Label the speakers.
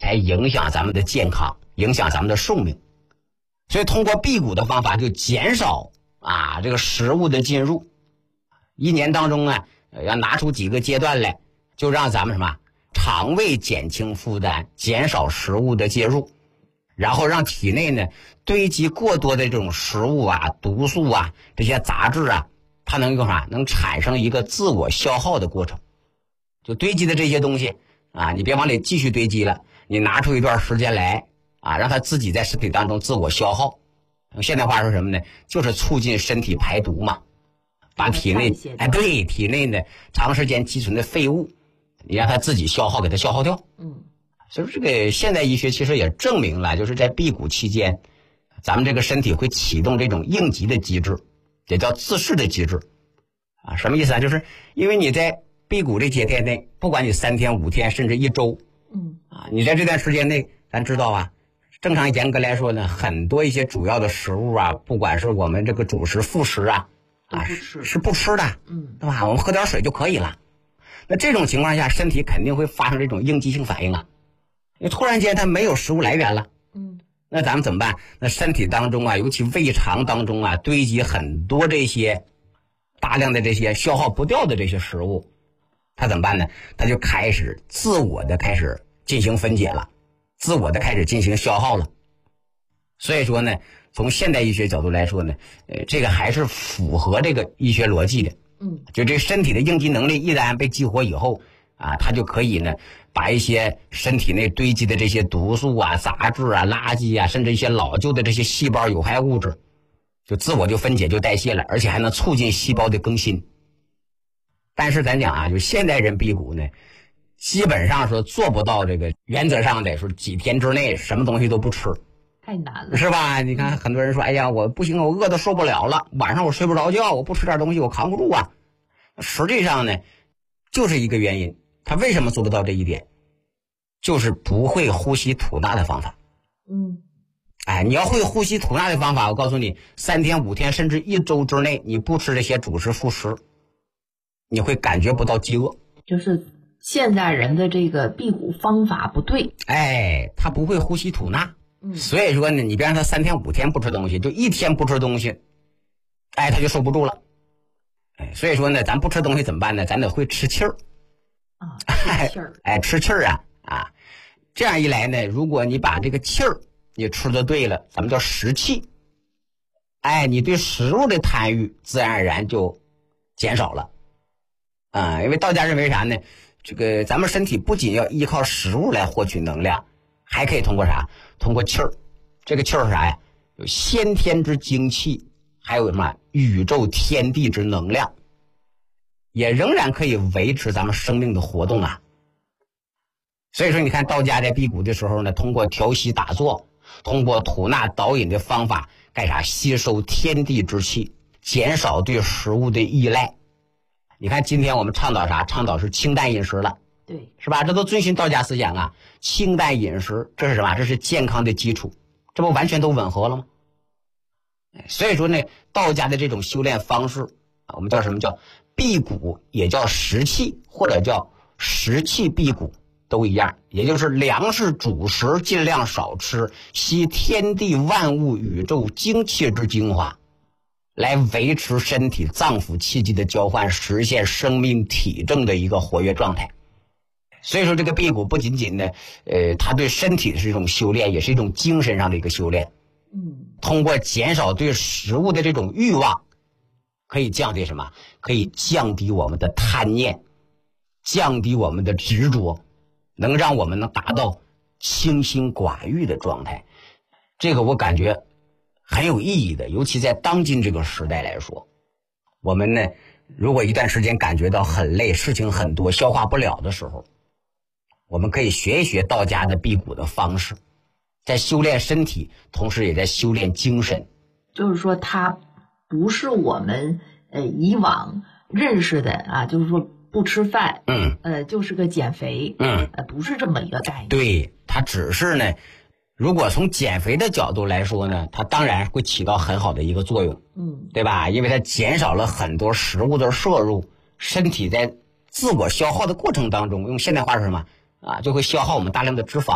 Speaker 1: 才影响咱们的健康，影响咱们的寿命。所以通过辟谷的方法就减少这个食物的进入。一年当中呢，要拿出几个阶段来，就让咱们肠胃减轻负担，减少食物的介入，然后让体内呢堆积过多的这种食物毒素这些杂质它能能产生一个自我消耗的过程。就堆积的这些东西你别往里继续堆积了，你拿出一段时间来让它自己在身体当中自我消耗。现代话说什么呢？就是促进身体排毒嘛，把体内体内呢长时间积存的废物，你让它自己消耗，给它消耗掉。所以这个现代医学其实也证明了，就是在辟谷期间，咱们这个身体会启动这种应急的机制，也叫自噬的机制什么意思就是因为你在辟谷这些天内，不管你3天5天甚至1周你在这段时间内，咱知道正常严格来说呢，很多一些主要的食物不管是我们这个主食副食是不吃的对吧？我们喝点水就可以了。那这种情况下，身体肯定会发生这种应激性反应因为突然间它没有食物来源了那咱们怎么办？那身体当中尤其胃肠当中堆积很多这些大量的这些消耗不掉的这些食物，它怎么办呢？它就开始自我的开始进行分解了，自我的开始进行消耗了。所以说呢，从现代医学角度来说呢，这个还是符合这个医学逻辑的。就这身体的应激能力一旦被激活以后它就可以呢把一些身体内堆积的这些毒素杂质垃圾甚至一些老旧的这些细胞有害物质，就自我就分解就代谢了，而且还能促进细胞的更新。但是咱讲就现代人辟谷呢，基本上说做不到这个，原则上得说几天之内什么东西都不吃，
Speaker 2: 太难了，
Speaker 1: 是吧？你看很多人说，哎呀，我不行，我饿得受不了了，晚上我睡不着觉，我不吃点东西我扛不住实际上呢，就是一个原因，他为什么做不到这一点？就是不会呼吸吐纳的方法。你要会呼吸吐纳的方法，我告诉你，3天5天甚至1周之内，你不吃这些主食副食，你会感觉不到饥饿。
Speaker 2: 就是现代人的这个辟谷方法不对，
Speaker 1: 他不会呼吸吐纳。所以说呢，你别让他3天5天不吃东西，就1天不吃东西，他就受不住了。所以说呢，咱不吃东西怎么办呢？咱得会吃气儿
Speaker 2: 吃气儿
Speaker 1: 吃气儿这样一来呢，如果你把这个气儿你吃的对了，咱们叫食气，你对食物的贪欲自然而然就减少了因为道家认为啥呢？这个咱们身体不仅要依靠食物来获取能量，还可以通过啥？通过气儿。这个气儿是啥呀？有先天之精气，还有什么宇宙天地之能量，也仍然可以维持咱们生命的活动所以说你看道家在辟谷的时候呢，通过调息打坐，通过吐纳导引的方法干啥？吸收天地之气，减少对食物的依赖。你看今天我们倡导啥？倡导是清淡饮食了，
Speaker 2: 对，
Speaker 1: 是吧？这都遵循道家思想清淡饮食，这是什么？这是健康的基础，这不完全都吻合了吗？所以说呢，道家的这种修炼方式我们叫什么？叫辟谷，也叫食气，或者叫食气辟谷，都一样，也就是粮食主食尽量少吃，吸天地万物宇宙精气之精华，来维持身体脏腑气机的交换，实现生命体证的一个活跃状态。所以说这个辟谷不仅仅呢它对身体是一种修炼，也是一种精神上的一个修炼。通过减少对食物的这种欲望，可以降低什么？可以降低我们的贪念，降低我们的执着，能让我们能达到清心寡欲的状态。这个我感觉很有意义的，尤其在当今这个时代来说，我们呢如果一段时间感觉到很累，事情很多，消化不了的时候，我们可以学一学道家的辟谷的方式，在修炼身体，同时也在修炼精神。
Speaker 2: 就是说它不是我们以往认识的就是说不吃饭就是个减肥不是这么一个概念。
Speaker 1: 对，它只是呢，如果从减肥的角度来说呢，它当然会起到很好的一个作用对吧？因为它减少了很多食物的摄入，身体在自我消耗的过程当中，用现代话是什么就会消耗我们大量的脂肪。